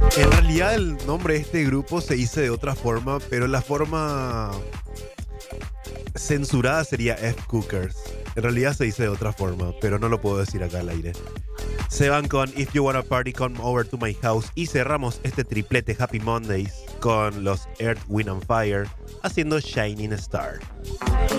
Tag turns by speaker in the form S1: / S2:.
S1: En realidad el nombre de este grupo se dice de otra forma, pero la forma censurada sería F Cookers. En realidad se dice de otra forma, pero no lo puedo decir acá al aire. Se van con If You Wanna Party, Come Over to My House. Y cerramos este triplete Happy Mondays con los Earth, Wind and Fire haciendo Shining Star.